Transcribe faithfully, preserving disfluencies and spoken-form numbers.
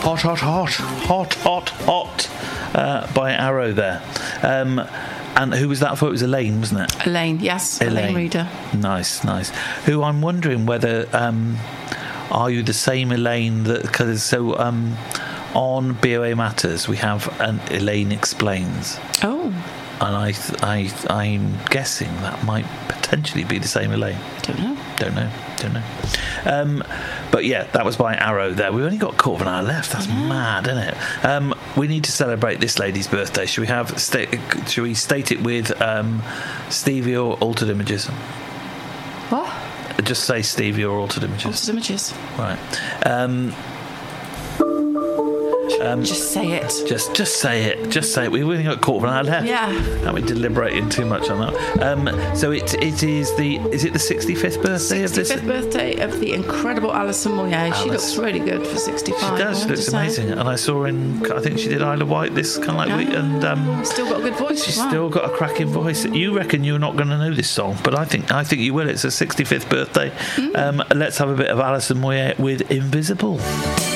Hot, hot, hot, hot, hot, hot uh, by Arrow there. Um, and who was that for? It was Elaine, wasn't it? Elaine, yes. Elaine, Elaine Reader. Nice, nice. Who I'm wondering whether, um, are you the same Elaine that, because so um, on B O A Matters we have an Elaine Explains. Oh. And I, I, I'm guessing that might potentially be the same Elaine. Don't know. Don't know. Don't know. Um, but yeah, that was by Arrow there. We've only got a quarter of an hour left. That's yeah. mad, isn't it? Um, we need to celebrate this lady's birthday. Should we have? Sta- should we state it with um, Stevie or Altered Images? What? Just say Stevie or Altered Images. Altered Images. Right. Um, Um, just say it. Just just say it. Just say it. We've only got a quarter of an hour left. Yeah. Aren't we deliberating too much on that? Um, so it it is the is it the sixty-fifth birthday of this? sixty-fifth birthday of the incredible Alison Moyet. Alice. She looks really good for sixty-five. She does. She looks amazing. And I saw her in, I think she did Isle of Wight this kind of like yeah. week. And um, still got a good voice. She's wow. still got a cracking voice. You reckon you're not going to know this song, but I think I think you will. It's her sixty-fifth birthday. Mm. Um, let's have a bit of Alison Moyet with Invisible.